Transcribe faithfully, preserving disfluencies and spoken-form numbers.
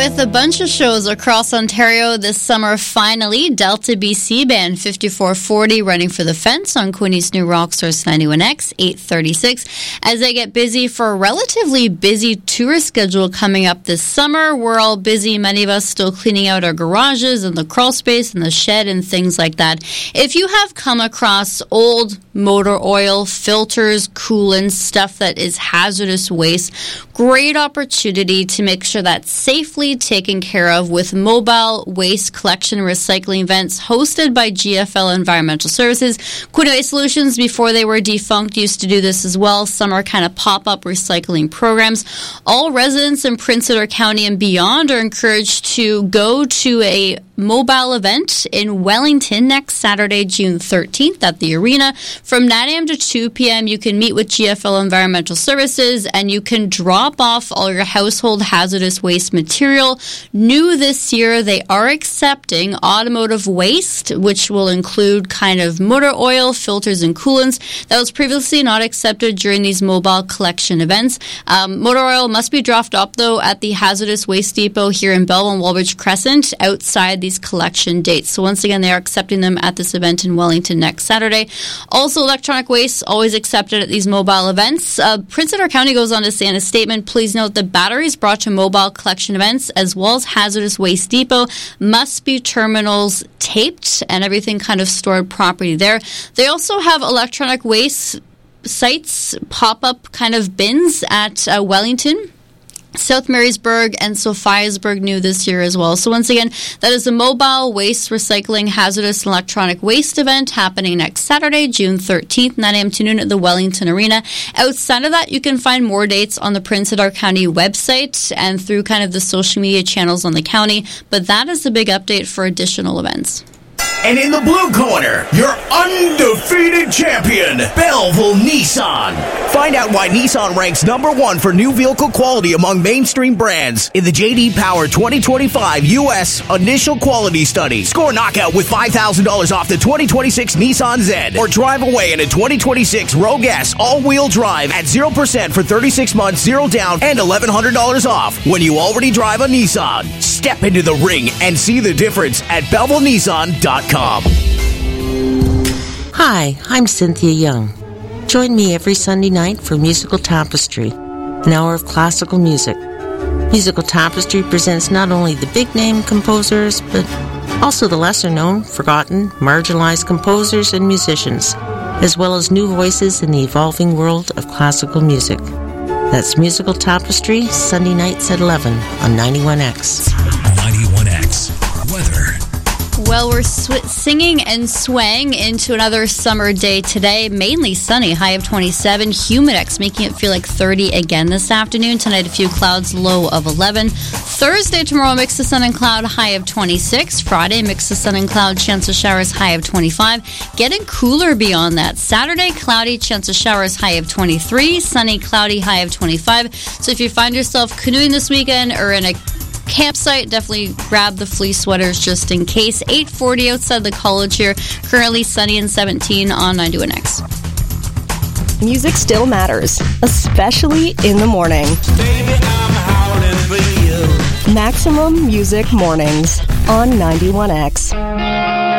With a bunch of shows across Ontario this summer, finally, Delta B C Band fifty-four forty running for the fence on Queenie's New Rock Source ninety-one X, eight thirty-six. As they get busy for a relatively busy tourist schedule coming up this summer, we're all busy, many of us still cleaning out our garages and the crawl space and the shed and things like that. If you have come across old motor oil, filters, coolants, stuff that is hazardous waste, great opportunity to make sure that's safely taken care of with mobile waste collection and recycling events hosted by G F L Environmental Services. Queen Waste Solutions, before they were defunct, used to do this as well. Summer kind of pop-up recycling programs. All residents in Prince Edward County and beyond are encouraged to go to a mobile event in Wellington next Saturday, June thirteenth at the Arena. From nine a.m. to two p.m., you can meet with G F L Environmental Services and you can drop off all your household hazardous waste material. New this year, they are accepting automotive waste, which will include kind of motor oil, filters, and coolants. That was previously not accepted during these mobile collection events. Um, motor oil must be dropped off, though, at the Hazardous Waste Depot here in Belleville and Walbridge Crescent outside these collection dates. So once again, they are accepting them at this event in Wellington next Saturday. Also, electronic waste always accepted at these mobile events. Uh, Prince Edward County goes on to say in a statement, please note that batteries brought to mobile collection events as well as Hazardous Waste Depot must be terminals taped and everything kind of stored properly there. They also have electronic waste sites, pop-up kind of bins at uh, Wellington, South Marysburg, and Sophiasburg new this year as well. So once again, that is a mobile waste recycling hazardous electronic waste event happening next Saturday, June thirteenth, nine a.m. to noon at the Wellington Arena. Outside of that, you can find more dates on the Prince Edward County website and through kind of the social media channels on the county. But that is the big update for additional events. And in the blue corner, your undefeated champion, Belleville Nissan. Find out why Nissan ranks number one for new vehicle quality among mainstream brands in the J D Power twenty twenty-five U S Initial Quality Study. Score knockout with five thousand dollars off the twenty twenty-six Nissan Z, or drive away in a twenty twenty-six Rogue S all-wheel drive at zero percent for thirty-six months, zero down, and eleven hundred dollars off when you already drive a Nissan. Step into the ring and see the difference at Belleville Nissan dot com. Hi, I'm Cynthia Young. Join me every Sunday night for Musical Tapestry, an hour of classical music. Musical Tapestry presents not only the big-name composers, but also the lesser-known, forgotten, marginalized composers and musicians, as well as new voices in the evolving world of classical music. That's Musical Tapestry, Sunday nights at eleven on ninety-one X. ninety-one X. Weather. Well, we're sw- singing and swaying into another summer day today. Mainly sunny, high of twenty-seven. Humidex making it feel like thirty again this afternoon. Tonight, a few clouds, low of eleven. Thursday, tomorrow, mix of sun and cloud, high of twenty-six. Friday, mix of sun and cloud, chance of showers, high of twenty-five. Getting cooler beyond that. Saturday, cloudy, chance of showers, high of twenty-three. Sunny, cloudy, high of twenty-five. So if you find yourself canoeing this weekend or in a campsite, definitely grab the fleece sweaters just in case. eight forty outside the college here. Currently sunny and seventeen on ninety-one X. Music still matters, especially in the morning. Baby, I'm howling for you. Maximum Music Mornings on ninety-one X.